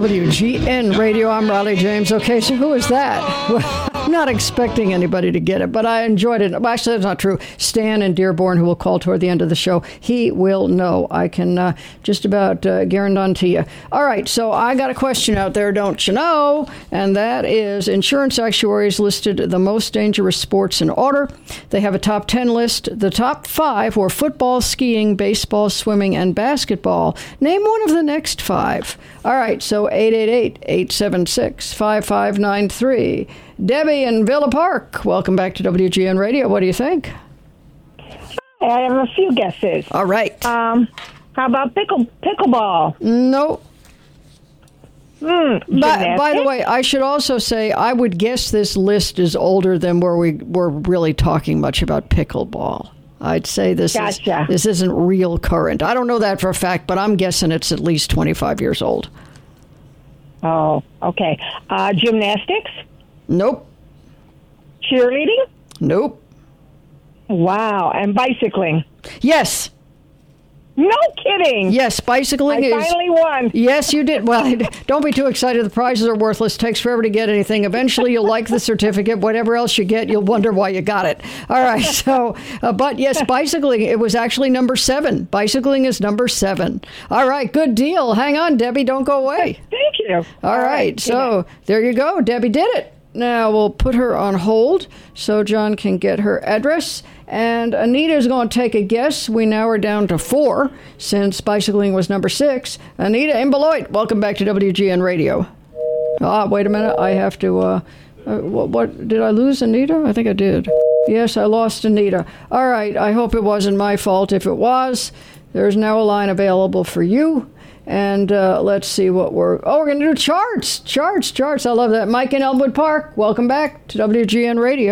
WGN Radio. I'm Riley James. Okay, so who is that? Well, I'm not expecting anybody to get it, but I enjoyed it. Well, actually, that's not true. Stan in Dearborn, who will call toward the end of the show, he will know. I can just about guarantee you. All right, so I got a question out there, don't you know? And that is, insurance actuaries listed the most dangerous sports in order. They have a top 10 list. The top 5 were football, skiing, baseball, swimming, and basketball. Name one of the next 5. All right, so 888-876-5593. Debbie in Villa Park, welcome back to WGN Radio. What do you think? I have a few guesses. All right. How about pickleball? No. By the way, I should also say I would guess this list is older than where we were really talking much about pickleball. I'd say this isn't real current. I don't know that for a fact, but I'm guessing it's at least 25 years old. Oh, okay. Gymnastics? Nope. Cheerleading? Nope. Wow. And bicycling? Yes. No kidding. Yes, bicycling is... I finally won. Yes, you did. Well, don't be too excited. The prizes are worthless. It takes forever to get anything. Eventually, you'll like the certificate. Whatever else you get, you'll wonder why you got it. All right. So, but yes, bicycling, it was actually number 7. Bicycling is number 7. All right. Good deal. Hang on, Debbie. Don't go away. Thank you. All right. So, there you go. Debbie did it. Now, we'll put her on hold so John can get her address. And Anita's going to take a guess. We now are down to 4 since bicycling was number 6. Anita in Beloit, welcome back to WGN Radio. Wait a minute. I have to... what did I lose Anita? I think I did. Yes, I lost Anita. All right. I hope it wasn't my fault. If it was, there's now a line available for you. And let's see what we're going to do charts. I love that. Mike in Elmwood Park, welcome back to WGN Radio.